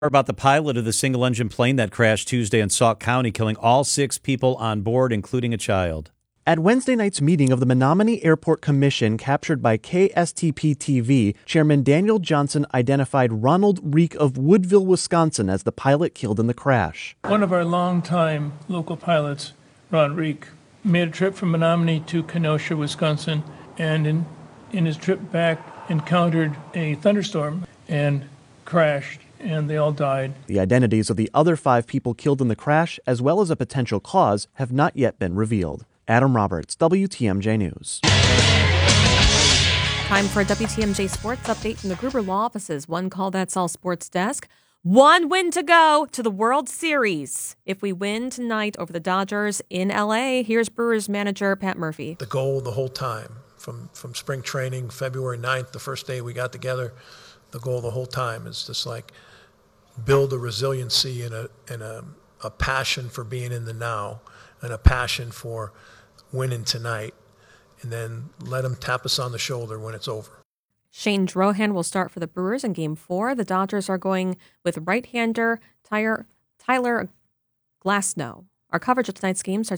About the pilot of the single-engine plane that crashed Tuesday in Sauk County, killing all 6 people on board, including a child. At Wednesday night's meeting of the Menominee Airport Commission captured by KSTP-TV, Chairman Daniel Johnson identified Ronald Reek of Woodville, Wisconsin, as the pilot killed in the crash. One of our longtime local pilots, Ron Reek, made a trip from Menominee to Kenosha, Wisconsin, and in his trip back encountered a thunderstorm and crashed, and they all died. The identities of the other 5 people killed in the crash, as well as a potential cause, have not yet been revealed. Adam Roberts, WTMJ News. Time for a WTMJ Sports update from the Gruber Law Offices. One call, that's all sports desk. 1 win to go to the World Series. If we win tonight over the Dodgers in L.A., here's Brewers manager Pat Murphy. The goal the whole time, from spring training, February 9th, the first day we got together, the goal the whole time is just like build a resiliency and a passion for being in the now and a passion for winning tonight, and then let them tap us on the shoulder when it's over. Shane Drohan will start for the Brewers in Game 4. The Dodgers are going with right-hander Tyler Glasnow. Our coverage of tonight's game starts